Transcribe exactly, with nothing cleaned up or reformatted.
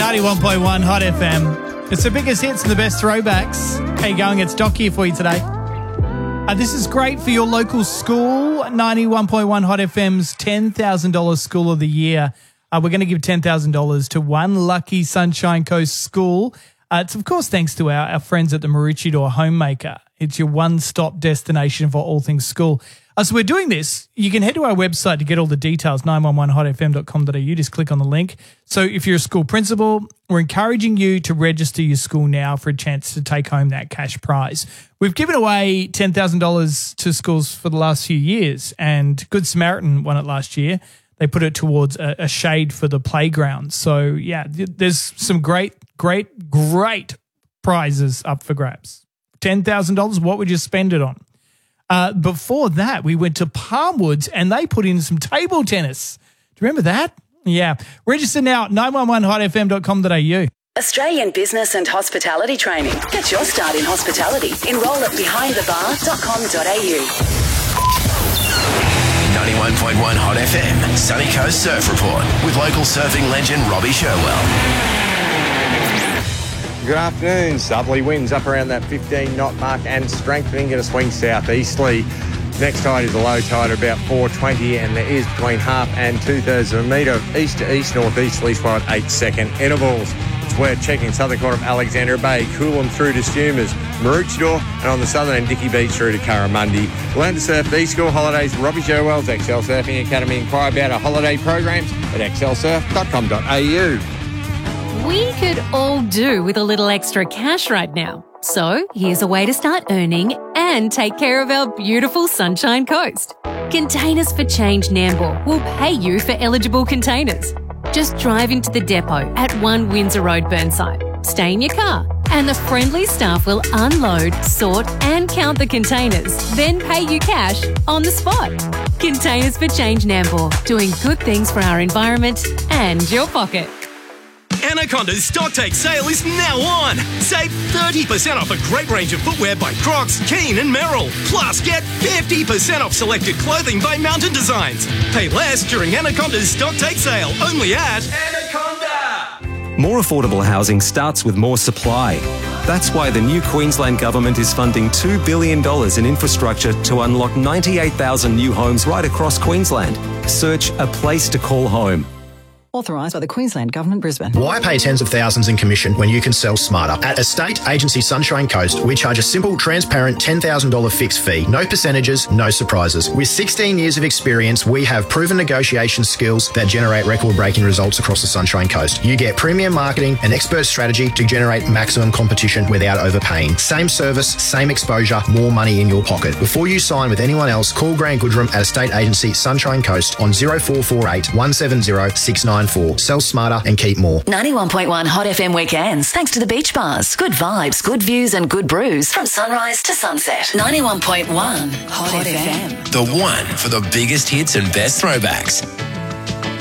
ninety-one point one Hot F M. It's the biggest hits and the best throwbacks. How you going? It's Doc here for you today. Uh, this is great for your local school. ninety-one point one Hot F M's ten thousand dollars School of the Year. Uh, we're going to give ten thousand dollars to one lucky Sunshine Coast school. Uh, it's, of course, thanks to our, our friends at the Maroochydore Homemaker. It's your one-stop destination for all things school. Uh, so we're doing this. You can head to our website to get all the details, nine one one hot f m dot com dot a u. Just click on the link. So if you're a school principal, we're encouraging you to register your school now for a chance to take home that cash prize. We've given away ten thousand dollars to schools for the last few years, and Good Samaritan won it last year. They put it towards a, a shade for the playground. So, yeah, there's some great, great, great prizes up for grabs. ten thousand dollars, what would you spend it on? Uh, before that, we went to Palmwoods and they put in some table tennis. Do you remember that? Yeah. Register now at nine one one hot f m dot com dot a u. Australian Business and Hospitality Training. Get your start in hospitality. Enrol at behind the bar dot com dot a u. ninety-one point one Hot F M, Sunny Coast Surf Report with local surfing legend Robbie Sherwell. Good afternoon. Southerly winds up around that fifteen knot mark and strengthening, going to swing southeasterly. Next tide is a low tide of about four twenty, and there is between half and two-thirds of a metre of east to east northeasterly swell at eight second intervals. It's where checking southern quarter of Alexandra Bay, Coolum through to Stumas, Maroochydore, and on the southern end Dicky Beach through to Curramundi. Learn to surf these school holidays. Robbie Sherwell's Excel Surfing Academy. Inquire about our holiday programs at excel surf dot com dot a u. We could all do with a little extra cash right now. So here's a way to start earning and take care of our beautiful Sunshine Coast. Containers for Change Nambour will pay you for eligible containers. Just drive into the depot at one Windsor Road, Burnside. Stay in your car and the friendly staff will unload, sort and count the containers, then pay you cash on the spot. Containers for Change Nambour, doing good things for our environment and your pocket. Anaconda's stock take sale is now on. Save thirty percent off a great range of footwear by Crocs, Keen and Merrell. Plus, get fifty percent off selected clothing by Mountain Designs. Pay less during Anaconda's stock take sale, only at Anaconda. More affordable housing starts with more supply. That's why the new Queensland Government is funding two billion dollars in infrastructure to unlock ninety-eight thousand new homes right across Queensland. Search A Place to Call Home. Authorised by the Queensland Government, Brisbane. Why pay tens of thousands in commission when you can sell smarter? At Estate Agency Sunshine Coast, we charge a simple, transparent ten thousand dollars fixed fee. No percentages, no surprises. With sixteen years of experience, we have proven negotiation skills that generate record-breaking results across the Sunshine Coast. You get premium marketing and expert strategy to generate maximum competition without overpaying. Same service, same exposure, more money in your pocket. Before you sign with anyone else, call Grant Goodrum at Estate Agency Sunshine Coast on zero four four eight, one seven zero, six nine four. Sell smarter and keep more. ninety-one point one Hot F M weekends. Thanks to the beach bars. Good vibes, good views and good brews from sunrise to sunset. ninety-one point one Hot, Hot F M. The one for the biggest hits and best throwbacks.